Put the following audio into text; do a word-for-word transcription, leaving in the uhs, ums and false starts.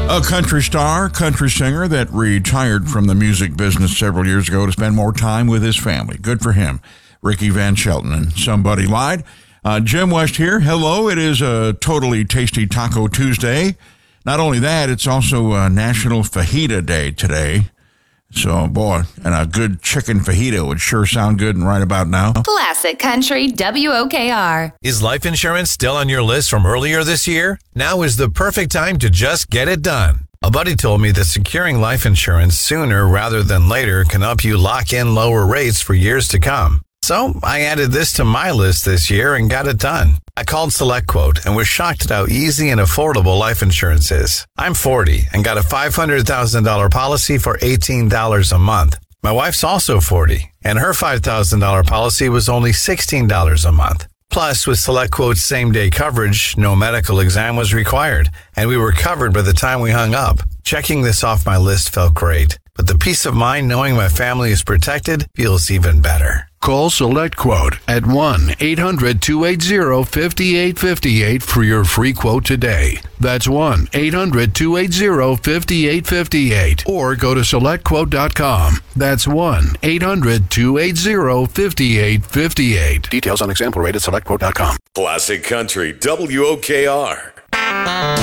A country star, country singer that retired from the music business several years ago to spend more time with his family. Good for him. Ricky Van Shelton and Somebody Lied. Uh, Jim West here. Hello. It is a totally tasty Taco Tuesday. Not only that, it's also a National Fajita Day today. So, boy, and a good chicken fajita would sure sound good and right about now. Classic Country W O K R. Is life insurance still on your list from earlier this year? Now is the perfect time to just get it done. A buddy told me that securing life insurance sooner rather than later can help you lock in lower rates for years to come. So I added this to my list this year and got it done. I called SelectQuote and was shocked at how easy and affordable life insurance is. I'm forty and got a five hundred thousand dollars policy for eighteen dollars a month. My wife's also forty, and her five thousand dollars policy was only sixteen dollars a month. Plus, with SelectQuote's same-day coverage, no medical exam was required, and we were covered by the time we hung up. Checking this off my list felt great, but the peace of mind knowing my family is protected feels even better. Call SelectQuote at one eight hundred two eight zero five eight five eight for your free quote today. That's one eight hundred two eight zero five eight five eight. Or go to select quote dot com. That's one eight hundred two eight zero five eight five eight. Details on example rate at select quote dot com. Classic Country W O K R.